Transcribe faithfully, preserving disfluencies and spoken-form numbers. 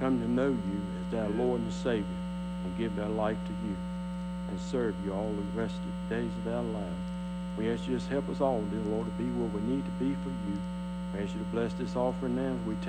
come to know you as their Lord and Savior and give their life to you and serve you all the rest of the days of their lives. We ask you to just help us all, dear Lord, to be where we need to be for you. We ask you to bless this offering now as we